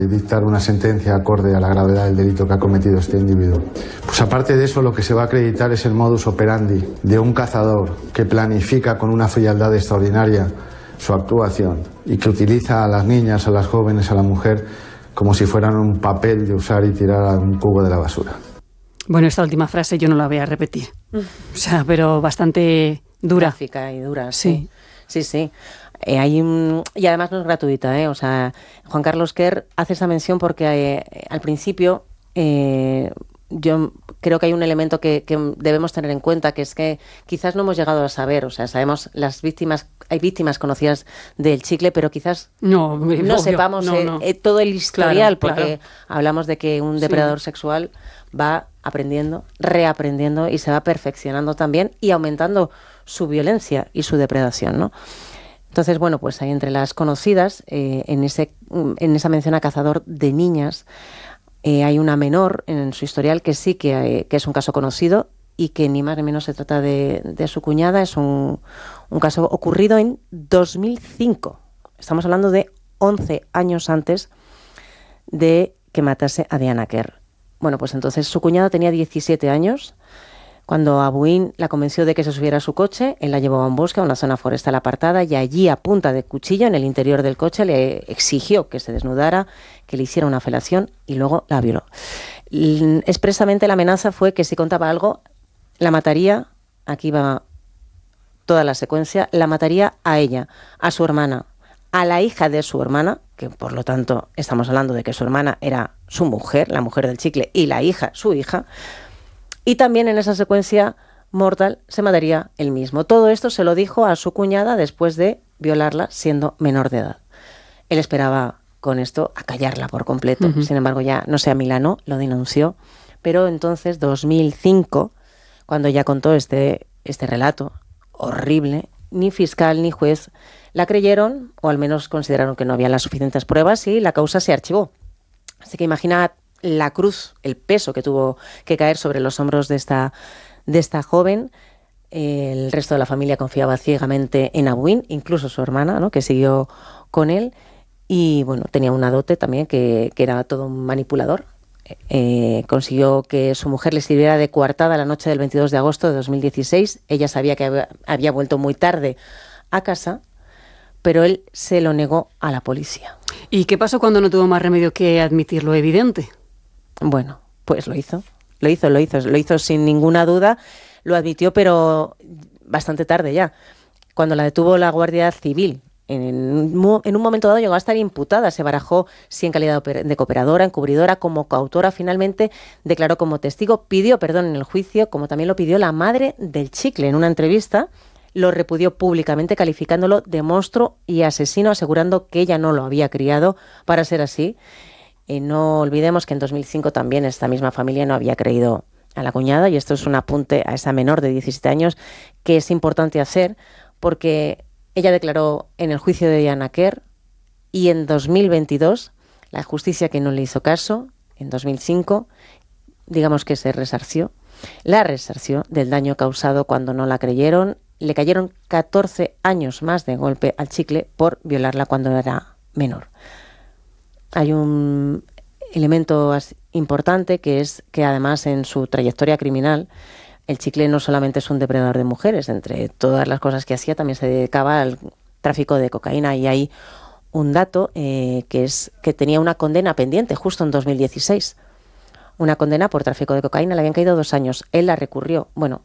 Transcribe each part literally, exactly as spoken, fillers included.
y dictar una sentencia acorde a la gravedad del delito que ha cometido este individuo. Pues aparte de eso, lo que se va a acreditar es el modus operandi de un cazador que planifica con una frialdad extraordinaria su actuación y que utiliza a las niñas, a las jóvenes, a la mujer como si fueran un papel de usar y tirar a un cubo de la basura. Bueno, esta última frase yo no la voy a repetir. O sea, pero bastante dura. Gráfica y dura, sí. Sí, sí. sí. Eh, hay un, y además no es gratuita, ¿eh? O sea, Juan Carlos Quer hace esa mención porque eh, al principio eh, yo creo que hay un elemento que, que debemos tener en cuenta, que es que quizás no hemos llegado a saber, o sea, sabemos las víctimas, hay víctimas conocidas del chicle, pero quizás no, no obvio, sepamos no, eh, no. Eh, todo el historial, claro, porque claro. hablamos de que un depredador sí. sexual va aprendiendo, reaprendiendo y se va perfeccionando también y aumentando su violencia y su depredación, ¿no? Entonces, bueno, pues hay entre las conocidas, eh, en ese en esa mención a cazador de niñas, eh, hay una menor en su historial que sí que, eh, que es un caso conocido y que ni más ni menos se trata de, de su cuñada. Es un, un caso ocurrido en dos mil cinco. Estamos hablando de once años antes de que matase a Diana Quer. Bueno, pues entonces su cuñada tenía diecisiete años. Cuando Abuin la convenció de que se subiera a su coche, él la llevó a un bosque, a una zona forestal apartada, y allí, a punta de cuchillo, en el interior del coche, le exigió que se desnudara, que le hiciera una felación y luego la violó. Y, expresamente la amenaza fue que si contaba algo, la mataría, aquí va toda la secuencia, la mataría a ella, a su hermana, a la hija de su hermana, que por lo tanto estamos hablando de que su hermana era su mujer, la mujer del chicle, y la hija, su hija. Y también en esa secuencia mortal se mataría él mismo. Todo esto se lo dijo a su cuñada después de violarla siendo menor de edad. Él esperaba con esto acallarla por completo. Uh-huh. Sin embargo, ya no se amilanó, lo denunció. Pero entonces, dos mil cinco, cuando ya contó este, este relato horrible, ni fiscal ni juez la creyeron, o al menos consideraron que no había las suficientes pruebas, y la causa se archivó. Así que imagina la cruz, el peso que tuvo que caer sobre los hombros de esta, de esta joven. El resto de la familia confiaba ciegamente en Abuin, incluso su hermana, ¿no?, que siguió con él. Y bueno, tenía una dote también, que, que era todo un manipulador. Eh, consiguió que su mujer le sirviera de coartada la noche del veintidós de agosto de dos mil dieciséis. Ella sabía que había, había vuelto muy tarde a casa, pero él se lo negó a la policía. ¿Y qué pasó cuando no tuvo más remedio que admitir lo evidente? Bueno, pues lo hizo, lo hizo, lo hizo, lo hizo sin ninguna duda, lo admitió, pero bastante tarde ya, cuando la detuvo la Guardia Civil. En, en un momento dado llegó a estar imputada, se barajó si en calidad de cooperadora, encubridora, como coautora. Finalmente declaró como testigo, pidió perdón en el juicio, como también lo pidió la madre del chicle. En una entrevista lo repudió públicamente, calificándolo de monstruo y asesino, asegurando que ella no lo había criado para ser así. Y no olvidemos que en dos mil cinco también esta misma familia no había creído a la cuñada, y esto es un apunte a esa menor de diecisiete años que es importante hacer, porque ella declaró en el juicio de Diana Quer, y en dos mil veintidós la justicia, que no le hizo caso, en dos mil cinco, digamos que se resarció, la resarció del daño causado cuando no la creyeron. Le cayeron catorce años más de golpe al chicle por violarla cuando era menor. Hay un elemento importante, que es que además en su trayectoria criminal el chicle no solamente es un depredador de mujeres. Entre todas las cosas que hacía también se dedicaba al tráfico de cocaína, y hay un dato eh, que es que tenía una condena pendiente justo en dos mil dieciséis. Una condena por tráfico de cocaína, le habían caído dos años. Él la recurrió. Bueno,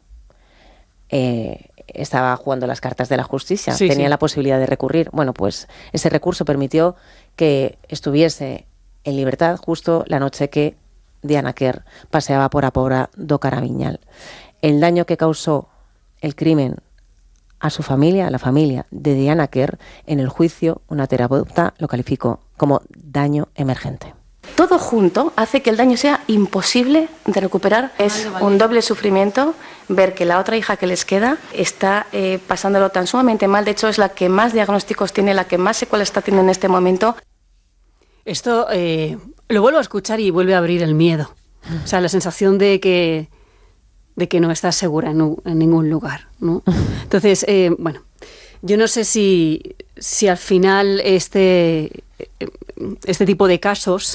eh, estaba jugando las cartas de la justicia, sí, tenía sí. la posibilidad de recurrir. Bueno, pues ese recurso permitió que estuviese en libertad justo la noche que Diana Quer paseaba por a Pobra do Caramiñal. El daño que causó el crimen a su familia, a la familia de Diana Quer, en el juicio una terapeuta lo calificó como daño emergente. Todo junto hace que el daño sea imposible de recuperar. Es un doble sufrimiento ver que la otra hija que les queda está eh, pasándolo tan sumamente mal. De hecho, es la que más diagnósticos tiene, la que más secuelas está teniendo en este momento. Esto eh, lo vuelvo a escuchar y vuelve a abrir el miedo. O sea, la sensación de que, de que no estás segura en, en ningún lugar, ¿no? Entonces, eh, bueno, yo no sé si, si al final este, este tipo de casos